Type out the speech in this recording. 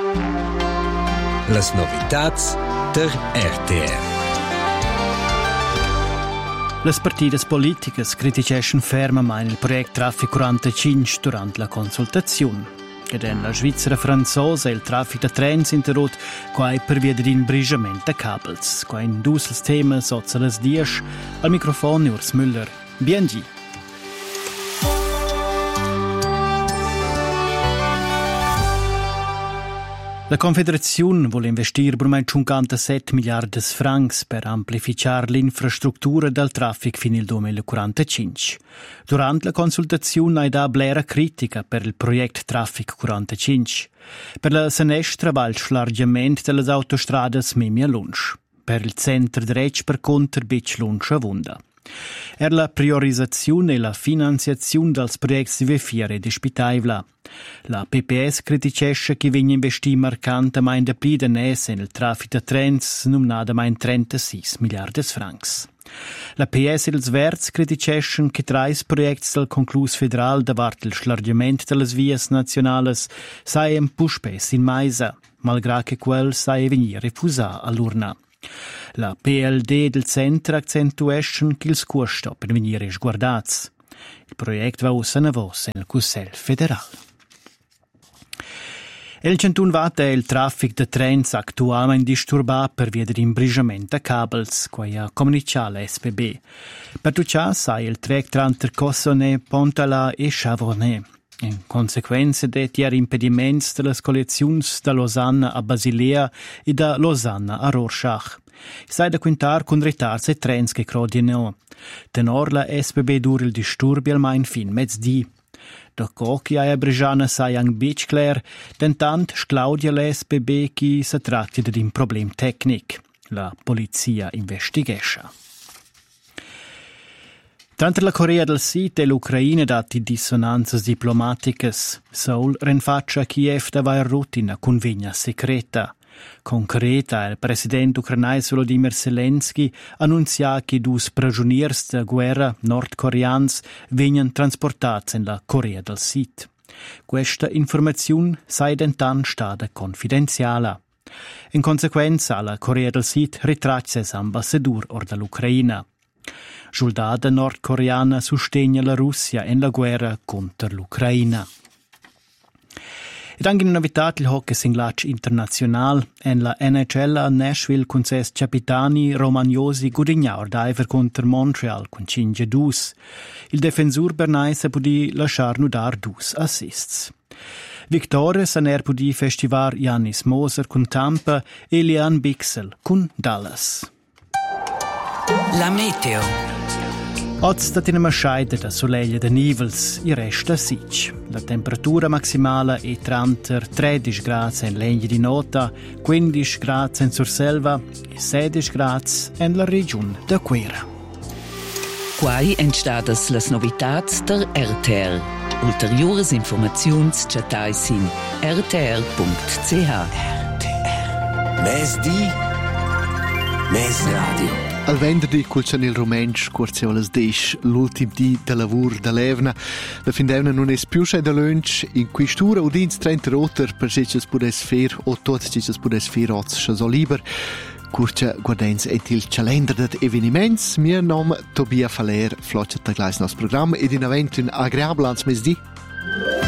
Las novitats der RTR. Las partidas politicas criticeschan fermamaing il project Traffic 45 durant la consultazione. Ed en la Svizzera franzosa il traffic da trens interrot quai per via dell'imbrigiament da cabels. Quai in dus temas sozza las 10 al microfono Urs Müller. BNG. La Confederazione vuole investire ormai 57 miliardi francs per amplificare l'infrastruttura del traffico fino al 2045. Durante la consultazione hai dato blera critica per il progetto Traffic 45. Per la senestra va il slargamento delle autostrade Mimia Lunch. Per il centro dretto per conto Bic Lunch a Vunda. La priorizzazione e la finanziazione dels progetti di Vifiera e di Spitaivla. La PPS criticesce che viene investito marcantemente da pli danès nel traffico da trens, nominadamente 36 miliardi francs. La PS e ils Verts criticesce che tra i progetti del conclus federal davart il slargamento delle vias nazionales saien puspes in maisa, malgrado che quel saie venir refusà all'urna. La PLD del centro accentuesce che ils costa per venire sguardats. Il progetto va usa una voce nel Cussel federal. El centun vata è il traffic de trens attualmente disturbato per via dell'imbrigiamento a cabels, quai ha comunicato la SBB. Per tutto ciò, sai il trek tra Cossonay, Pontala e Chavronay. In conseguenza dei impedimenti delle collezioni da Losanna a Basilea e da Losanna a Rorschach. Sai da quintar con ritarsi e trens che crodino. Tenor la SBB dura il disturbi almeno fin mezz'dì. Da Cocchi a Bregiana sai ang bic clar, tentant Claudia la SBB che si tratti di un problem tecnic. La polizia investigesce. Tanto la Corea del Sud e l'Ucraina dati dissonanze diplomatiche, Seoul rinfaccia Kiev da vai rutina convegna secreta. Concreta, il presidente ucrainese Volodymyr Zelensky annunzia che dus prigioniers de guerra nordcoreans vengono trasportati nella Corea del Sud. Questa informazione sei dentan stata confidenziale. In conseguenza, la Corea del Sud ritraccia l'ambassador or dall'Ucraina. Soldati nordcoreana sostegna la Russia in la guerra contro l'Ucraina. Ed anche in novità il hockey singlac internazional en la NHL a Nashville con ses capitani romagnosi gudignaur d'aiver contro Montreal con 5-2. Il difensor bernaise pudi lasciar nudar 2 assists. Victoria saner pudi festivar Giannis Moser con Tampa e Lian Bixel con Dallas. La meteo. Oggi sta in una scheida da soleglia de nivels, il resta sic. La temperatura maximale è 13 gradi in legna di nota, 15 gradi in Surselva e 16 gradi in la regione de Quera. Quai entstadas las novitats der RTR. Ulteriores informaziuns chatais in rtr.ch. RTR. Mes di, mes radio. Al venerdì col Chanel Romensch corse alle 10 l'ultim di de lavur da Levna. La fin d'evna non es più schei da lunch in quistura udins 30 roter per se ci pudes fer o tot ci pudes fer oz so liber. Curce guardens et il calender dat eveniments. Mio nome Tobia Faller, flotschet da gleich nos Programm ed in avent un agreabel ans mesdi.